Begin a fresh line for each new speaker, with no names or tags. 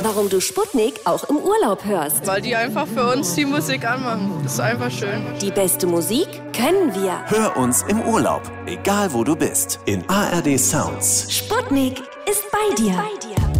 warum du Sputnik auch im Urlaub hörst.
Weil die einfach für uns die Musik anmachen. Das ist einfach schön.
Die beste Musik können wir.
Hör uns im Urlaub, egal wo du bist, in ARD Sounds.
Sputnik ist bei dir.